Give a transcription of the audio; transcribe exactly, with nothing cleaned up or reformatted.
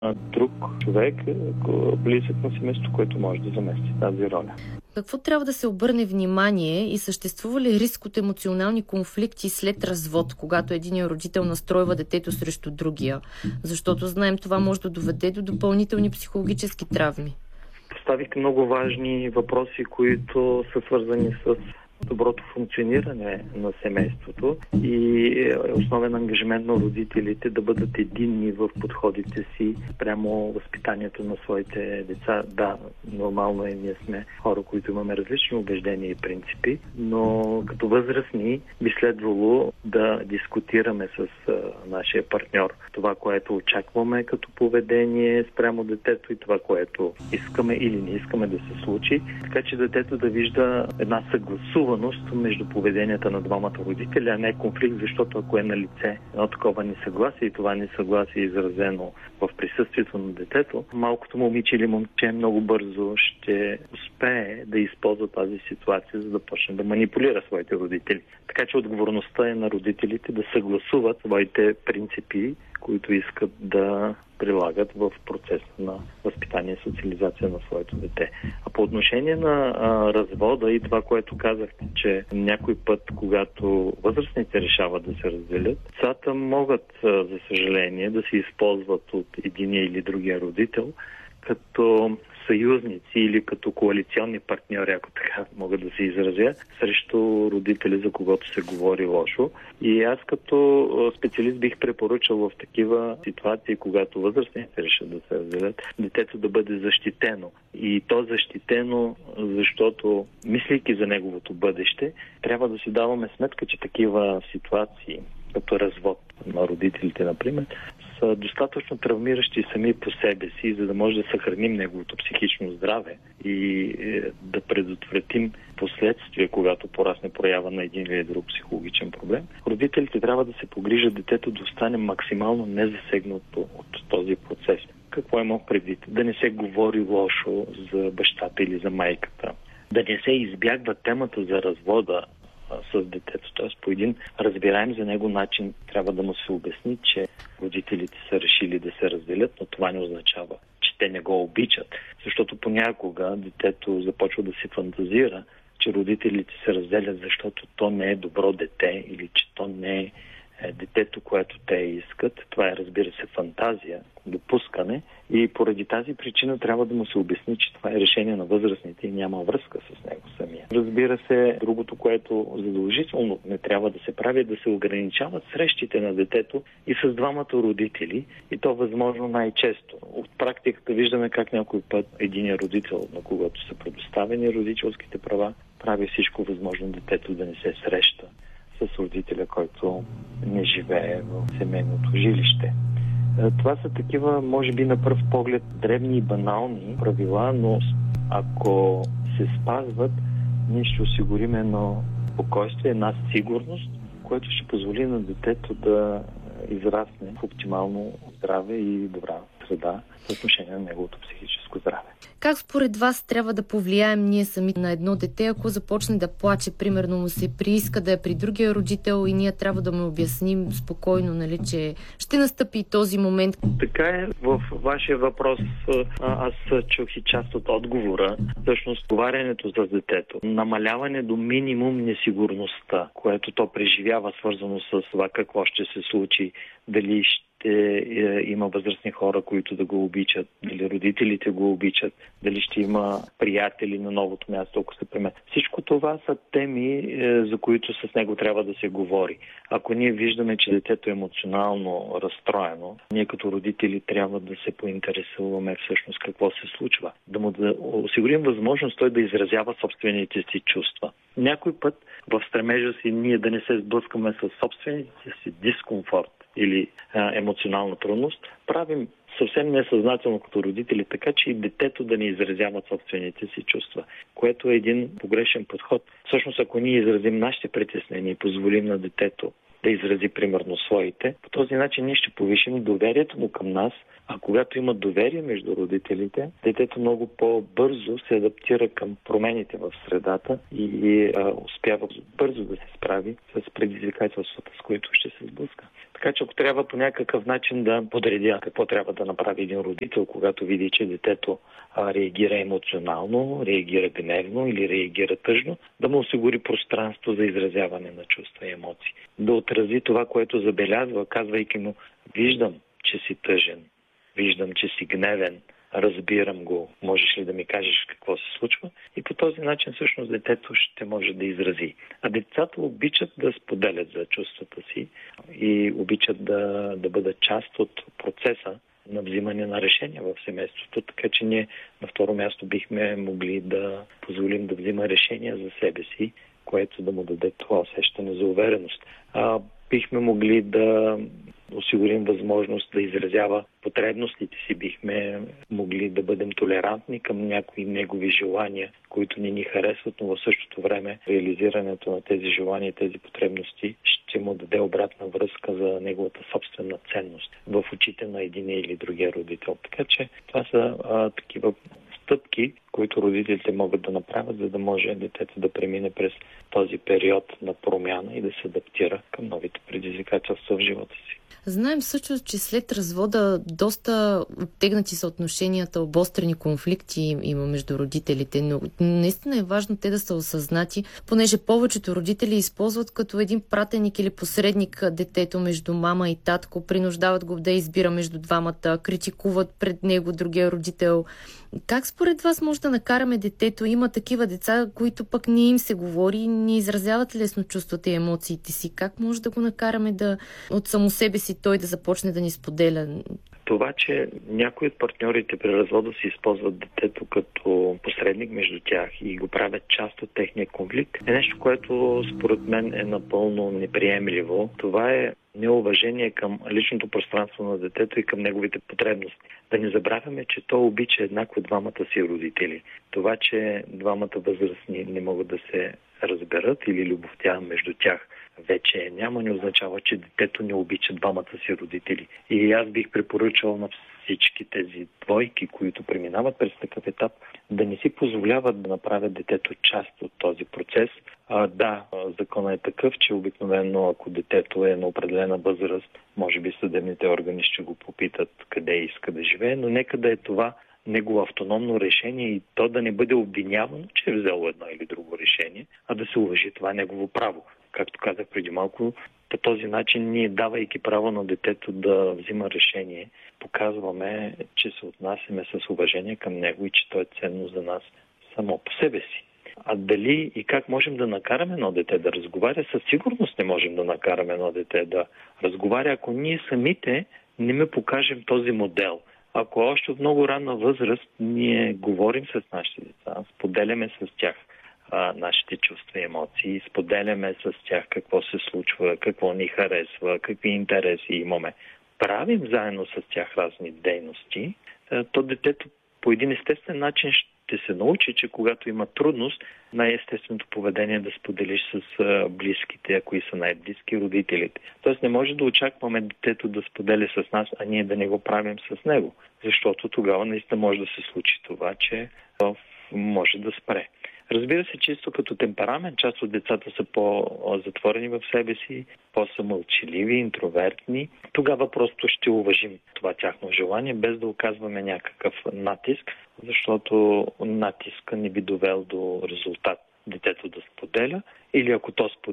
друг човек, близък на семейството, който може да замести тази роля. Какво трябва да се обърне внимание и съществува ли риск от емоционални конфликти след развод, когато единият родител настройва детето срещу другия? Защото знаем, това може да доведе до допълнителни психологически травми. Поставихте много важни въпроси, които са свързани с доброто функциониране на семейството и основен ангажимент на родителите да бъдат единни в подходите си прямо възпитанието на своите деца. Да, нормално е, ние сме хора, които имаме различни убеждения и принципи, но като възрастни би следвало да дискутираме с нашия партньор това, което очакваме като поведение спрямо детето и това, което искаме или не искаме да се случи, така че детето да вижда една съгласуваност между поведенията на двамата родители, а не конфликт, защото ако е на лице едно такова несъгласие и това несъгласие е изразено в присъствието на детето, малкото момиче или момче много бързо ще успее да използва тази ситуация, за да почне да манипулира своите родители. Така че отговорността е на родителите да съгласуват своите принципи, които искат да прилагат в процеса на възпитание и социализация на своето дете. А по отношение на а, развода и това, което казахте, че някой път, когато възрастните решават да се разделят, децата могат, а, за съжаление, да се използват от единия или другия родител като съюзници или като коалиционни партньори, ако така мога да се изразя, срещу родители, за когото се говори лошо. И аз като специалист бих препоръчал в такива ситуации, когато възрастните решат да се разделят, детето да бъде защитено. И то защитено, защото, мислейки за неговото бъдеще, трябва да си даваме сметка, че такива ситуации, като развод на родителите, например, са достатъчно травмиращи сами по себе си, за да може да съхраним неговото психично здраве и да предотвратим последствия, когато порасне проява на един или друг психологичен проблем. Родителите трябва да се погрижат детето да остане максимално незасегнато от този процес. Какво имам предвид? Да не се говори лошо за бащата или за майката. Да не се избягва темата за развода с детето. Т.е. по един разбираем за него начин трябва да му се обясни, че родителите са решили да се разделят, но това не означава, че те не го обичат. Защото понякога детето започва да си фантазира, че родителите се разделят, защото то не е добро дете или че то не е детето, което те искат. Това е, разбира се, фантазия, допускане и поради тази причина трябва да му се обясни, че това е решение на възрастните и няма връзка с него самия. Разбира се, другото, което задължително не трябва да се прави, е да се ограничават срещите на детето и с двамата родители, и то възможно най-често. От практиката виждаме как някой път един родител, на когото са предоставени родителските права, прави всичко възможно детето да не се среща с родителя, който не живее в семейното жилище. Това са такива, може би на пръв поглед, дребни и банални правила, но ако се спазват, ние ще осигурим едно спокойствие, една сигурност, което ще позволи на детето да израсне в оптимално здраве и добра среда в отношение на неговото психическо здраве. Как според вас трябва да повлияем ние сами на едно дете, ако започне да плаче, примерно му се прииска да е при другия родител и ние трябва да му обясним спокойно, нали, че ще настъпи този момент? Така е. В вашия въпрос аз чух и част от отговора. Всъщност, говоренето за детето. Намаляване до минимум несигурността, което то преживява, свързано с това какво ще се случи, дали ще има възрастни хора, които да го обичат, дали родителите го обичат, дали ще има приятели на новото място, ако се премести. Всичко това са теми, за които с него трябва да се говори. Ако ние виждаме, че детето е емоционално разстроено, ние като родители трябва да се поинтересуваме всъщност какво се случва. Да му да осигурим възможност той да изразява собствените си чувства. Някой път в стремежа си ние да не се сблъскаме с собствените си дискомфорт или а, емоционална трудност, правим съвсем несъзнателно като родители, така че и детето да не изразява собствените си чувства, което е един погрешен подход. Всъщност, ако ние изразим нашите притеснения и позволим на детето да изрази примерно своите, по този начин ние ще повишим доверието му към нас, а когато има доверие между родителите, детето много по-бързо се адаптира към промените в средата и а, успява бързо да се справи с предизвикателствата, с които ще се сблъска. Така че ако трябва по някакъв начин да подредя какво трябва да направи един родител, когато види, че детето а, реагира емоционално, реагира гневно или реагира тъжно, да му осигури пространство за изразяване на чувства и емоции. Да отрази това, което забелязва, казвайки му: виждам, че си тъжен, виждам, че си гневен, разбирам го, можеш ли да ми кажеш какво се случва? И по този начин всъщност детето ще може да изрази. А децата обичат да споделят за чувствата си и обичат да, да бъдат част от процеса на взимане на решения в семейството, така че ние на второ място бихме могли да позволим да взима решения за себе си, което да му даде това усещане за увереност. А, бихме могли да осигурим възможност да изразява потребностите си, бихме могли да бъдем толерантни към някои негови желания, които не ни харесват, но в същото време реализирането на тези желания и тези потребности ще му даде обратна връзка за неговата собствена ценност в очите на един или другия родител. Така че това са а, такива стъпки, които родителите могат да направят, за да може детето да премине през този период на промяна и да се адаптира към новите предизвикателства в живота си. Знаем също, че след развода доста оттегнати са отношенията, обострени конфликти има между родителите, но наистина е важно те да са осъзнати, понеже повечето родители използват като един пратеник или посредник детето между мама и татко, принуждават го да избира между двамата, критикуват пред него другия родител. Как според вас може да накараме детето? Има такива деца, които пък не им се говори, не изразяват лесно чувствата и емоциите си. Как може да го накараме да от само себе си той да започне да ни споделя? Това, че някои от партньорите при развода си използват детето като посредник между тях и го правят част от техния конфликт, е нещо, което според мен е напълно неприемливо. Това е неуважение към личното пространство на детето и към неговите потребности. Да не забравяме, че то обича еднакво двамата си родители. Това, че двамата възрастни не могат да се разберат или любовта между тях вече няма, не означава, че детето не обича двамата си родители. И аз бих препоръчал на всички тези двойки, които преминават през такъв етап, да не си позволяват да направят детето част от този процес. А, да, законът е такъв, че обикновено ако детето е на определена възраст, може би съдебните органи ще го попитат къде иска да живее, но нека да е това негово автономно решение и то да не бъде обвинявано, че е взело едно или друго решение, а да се уважи това негово право. Както казах преди малко, по този начин ние, давайки право на детето да взима решение, показваме, че се отнасяме с уважение към него и че то е ценно за нас само по себе си. А дали и как можем да накараме едно дете да разговаря? Със сигурност не можем да накараме едно дете да разговаря, ако ние самите не ме покажем този модел. Ако още от много ранна възраст ние говорим с нашите деца, споделяме с тях а, нашите чувства и емоции, споделяме с тях какво се случва, какво ни харесва, какви интереси имаме, правим заедно с тях разни дейности, то детето по един естествен начин ще се научи, че когато има трудност, най-естественото поведение е да споделиш с близките, ако и са най-близки, родителите. Тоест не може да очакваме детето да споделя с нас, а ние да не го правим с него. Защото тогава наистина може да се случи това, че може да спре. Разбира се, чисто като темперамент, част от децата са по-затворени в себе си, по-самълчаливи, интровертни. Тогава просто ще уважим това тяхно желание, без да оказваме някакъв натиск, защото натиска не би довел до резултат детето да споделя, или ако то споделя,